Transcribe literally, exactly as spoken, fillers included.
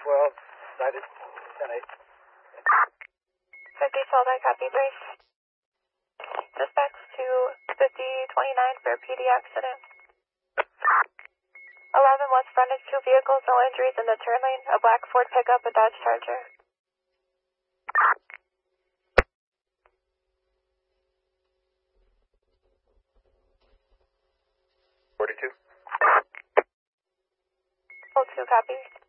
twelve, cited, ten eight. fifty twelve, I copy, brace. Dispatch to fifty twenty-nine for a P D accident. eleven west frontage, two vehicles, no injuries in the turn lane, a black Ford pickup, a Dodge Charger. forty-two. Oh two, copy.